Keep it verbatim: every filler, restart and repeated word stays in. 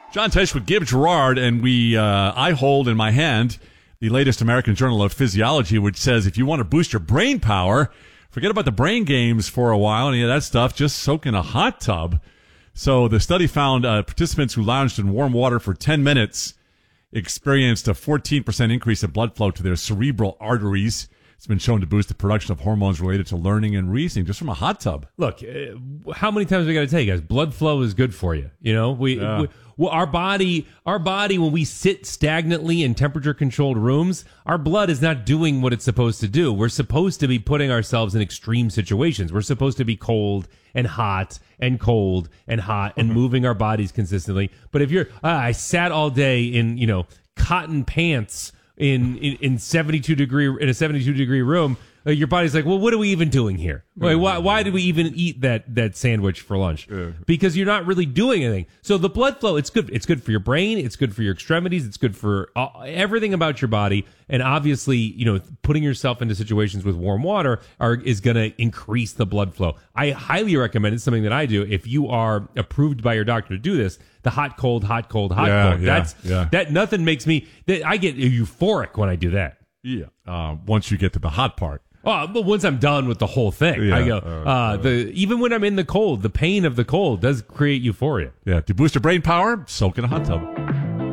John Tesh with Gib Gerard, and we uh, I hold in my hand the latest American Journal of Physiology, which says if you want to boost your brain power, forget about the brain games for a while and any of that stuff, just soak in a hot tub. So the study found uh, participants who lounged in warm water for ten minutes experienced a fourteen percent increase in blood flow to their cerebral arteries. It's been shown to boost the production of hormones related to learning and reasoning just from a hot tub. Look, uh, how many times we got to tell you guys? Blood flow is good for you. You know, we, yeah. we well, our body, our body, when we sit stagnantly in temperature-controlled rooms, our blood is not doing what it's supposed to do. We're supposed to be putting ourselves in extreme situations. We're supposed to be cold and hot and cold and hot and moving our bodies consistently. But if you're, uh, I sat all day in, you know, cotton pants. In, in in seventy-two degree in a seventy-two degree room, uh, your body's like, well, what are we even doing here? Like, why why did we even eat that that sandwich for lunch? Yeah. Because you're not really doing anything. So the blood flow, it's good. It's good for your brain. It's good for your extremities. It's good for uh, everything about your body. And obviously, you know, putting yourself into situations with warm water are is going to increase the blood flow. I highly recommend it's something that I do. If you are approved by your doctor to do this, the hot, cold, hot, cold, hot, yeah, cold. Yeah, That's yeah. that. Nothing makes me. That I get euphoric when I do that. Yeah. Uh, once you get to the hot part. Oh, but once I'm done with the whole thing, Yeah, I go. uh, Uh, the even when I'm in the cold, the pain of the cold does create euphoria. Yeah. To boost your brain power, soak in a hot tub.